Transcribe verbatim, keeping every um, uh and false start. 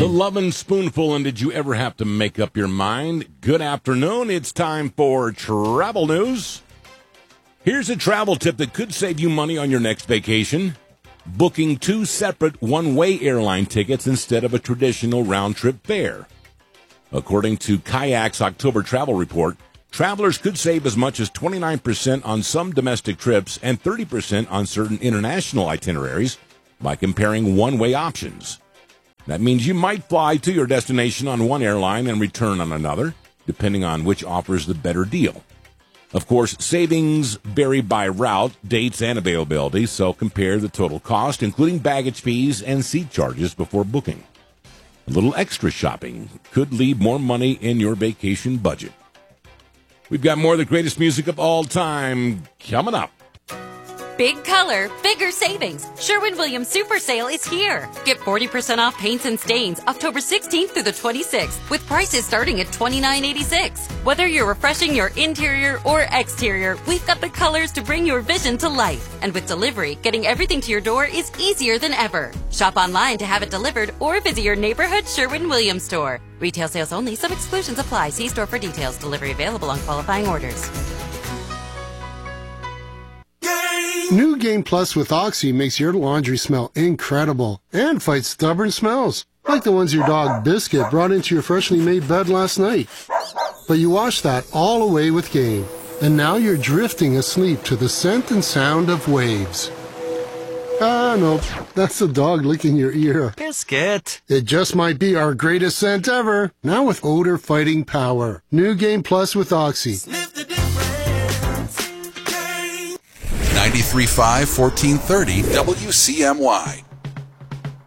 The Lovin' Spoonful, and did you ever have to make up your mind? Good afternoon. It's time for travel news. Here's a travel tip that could save you money on your next vacation. Booking two separate one-way airline tickets instead of a traditional round-trip fare. According to Kayak's October travel report, travelers could save as much as twenty-nine percent on some domestic trips and thirty percent on certain international itineraries by comparing one-way options. That means you might fly to your destination on one airline and return on another, depending on which offers the better deal. Of course, savings vary by route, dates, and availability, so compare the total cost, including baggage fees and seat charges before booking. A little extra shopping could leave more money in your vacation budget. We've got more of the greatest music of all time coming up. Big color, bigger savings. Sherwin-Williams Super Sale is here. Get forty percent off paints and stains October sixteenth through the twenty-sixth with prices starting at twenty-nine eighty-six. Whether you're refreshing your interior or exterior, we've got the colors to bring your vision to life. And with delivery, getting everything to your door is easier than ever. Shop online to have it delivered or visit your neighborhood Sherwin-Williams store. Retail sales only. Some exclusions apply. See store for details. Delivery available on qualifying orders. New Game Plus with Oxy makes your laundry smell incredible and fights stubborn smells, like the ones your dog Biscuit brought into your freshly made bed last night. But you washed that all away with Game, and now you're drifting asleep to the scent and sound of waves. Ah, no, that's the dog licking your ear. Biscuit. It just might be our greatest scent ever, now with odor-fighting power. New Game Plus with Oxy. ninety-three point five, fourteen thirty W C M Y.